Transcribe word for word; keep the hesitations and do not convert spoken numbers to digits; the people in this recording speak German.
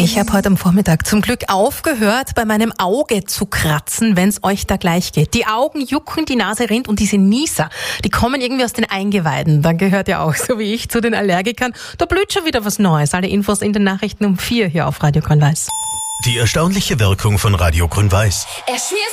Ich habe heute am Vormittag zum Glück aufgehört, bei meinem Auge zu kratzen, wenn es euch da gleich geht. Die Augen jucken, die Nase rinnt und diese Nieser, die kommen irgendwie aus den Eingeweiden. Da gehört ja auch, so wie ich, zu den Allergikern. Da blüht schon wieder was Neues. Alle Infos in den Nachrichten um vier hier auf Radio Grün-Weiß. Die erstaunliche Wirkung von Radio Grün-Weiß. Er schmiert